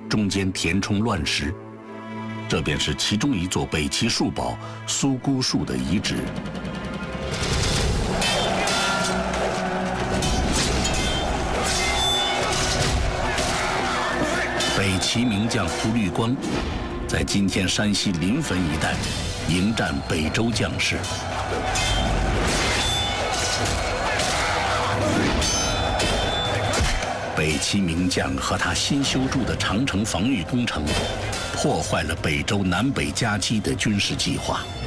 中间填充乱石，这便是其中一座北齐树堡苏姑树的遗址。北齐名将胡律光，在今天山西临汾一带迎战北周将士。北齐名将和他新修筑的长城防御工程，破坏了北周南北夹击的军事计划。